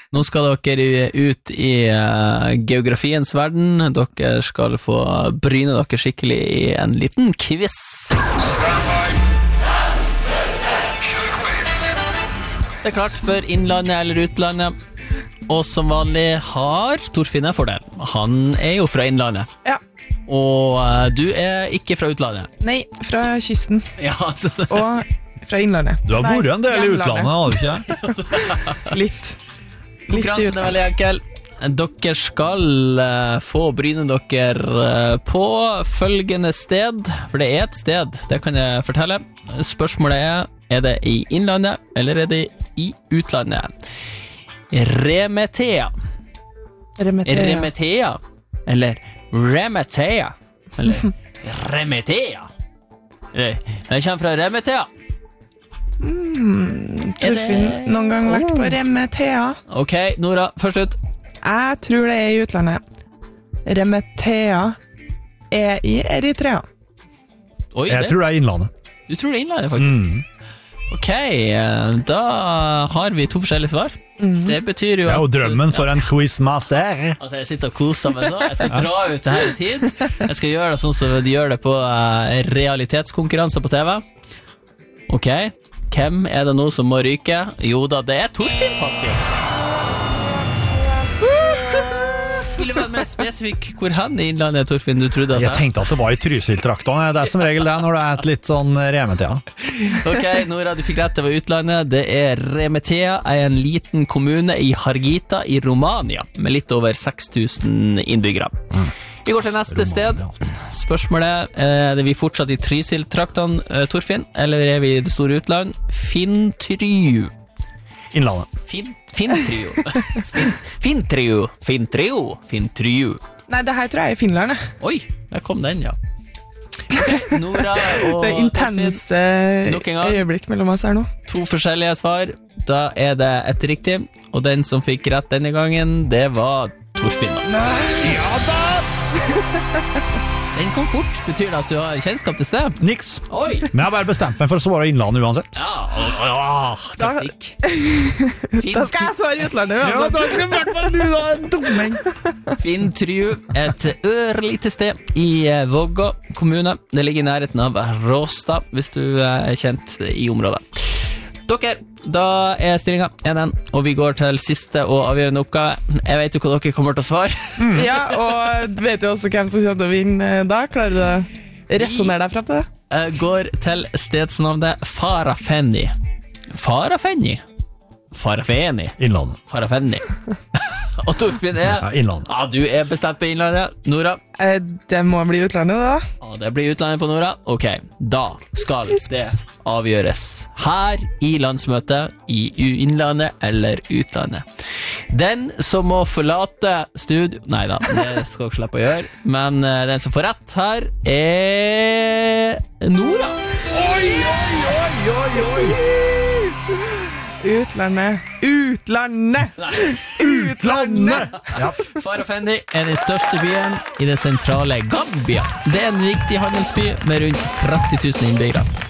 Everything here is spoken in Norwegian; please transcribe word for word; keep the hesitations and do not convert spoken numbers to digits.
Nå skal dere ut i uh, geografiens verden. Dere skal få bryne dere skikkelig i en liten quiz. Det er klart for innlandet eller utlandet. Og som vanlig har Torfinn en fordel. Han er jo fra innlandet. Ja. Og uh, du er ikke fra utlandet. Nei, fra kysten. Ja, altså. Og fra innlandet. Du har vært en del i utlandet, har du ikke? Litt. Konkurransen er veldig enkel. Dere skal uh, få bryne dere uh, på følgende sted. For det er et sted, det kan jeg fortelle. Spørsmålet er, er det i innlandet eller er det i utlandet? Remetea. Remetea. Remetea. Eller Remetea. Eller Remetea. Det kommer fra Remetea. Mm, Torfinn, noen gang vært på Remetea? Ok, Nora, først ut. Jeg tror det er i utlandet. Remetea er i Eritrea. Oi, Jeg det? tror det er innlandet. Du tror det er innlandet, faktisk? Mm. Ok, da har vi to forskjellige svar. Mm. Det betyr jo Det er jo at- drømmen for en quizmaster. Altså, jeg sitter og koser meg nå. Jeg skal dra ut det her i tid. Jeg skal gjøre det sånn som de gjør det på uh, realitetskonkurranser på T V. Ok, hvem er det nå som må ryke? Jo da, det er Torfinn, faktisk. Vil du være mer spesifik hvor han i innlandet, Torfinn, du trodde at Jeg tenkte at det var i Trysil-traktene. Det er som regel det når det er et litt sånn remetida. Ok, Nora, du fikk rett, det var utlandet. Det er Remetea, er en liten kommune i Harghita i Romania, med litt over seks tusen innbyggere. Mm. Vi går til neste sted. Spørsmålet, er det vi fortsatt i Trysil-traktene, uh, Torfinn, eller er vi i det store utland? Finntryu. Innlandet. Finn, Finntryu. Finn, Finntryu. Finntryu. Finntryu. Nei, det her tror jeg er Finland. jeg. Oi, der kom den, ja. Ok, Nora og Det er intense Nok en gang. øyeblikk mellom oss her nå. To forskjellige svar. Da er det ett riktig, og den som fikk rett denne gangen, det var Torfinn. Ja da! Den kom fort. Betyr det at du har kjennskap til sted? Niks. Oi! Men jeg har bare bestemt meg for å svare innlandet uansett. Ja, ja, taktikk. Da skal jeg svare i utlandet. Ja, Altså. da skal i hvert fall du da, dummen. Finntryu, et ørlite sted i eh, Vågå kommune. Det ligger i nærheten av Råstad, hvis du er kjent i området. Dere, da er stillingen én én, og vi går til siste og avgjørende oppgave. Jeg vet jo hva dere kommer til å svare. Ja, og vet du også hvem som kommer til å vinne da? Klarer du å resonere deg frem til det? Jeg går til stedsnavnet Farafenni. Farafenni? Farafenni. Innlandet. Farafenni. Og Torfinn er Ja, innlandet. Ja, du er bestemt på innlandet. Nora? Eh, Det må bli utlandet, da. Ja, det blir utlandet på Nora. Ok, da skal det avgjøres her i landsmøtet, i u- innlandet eller utlandet. Den som må forlate studio... Neida, det skal dere slippe å gjøre. Men eh, den som får rett her er Nora. Oi, oi, oi, oi, oi. Utlandet. Utlandet! Utlandet! Ja. Farafenni er den største byen i det sentrale Gambia. Det er en viktig handelsby med rundt tretti tusen innbyggere.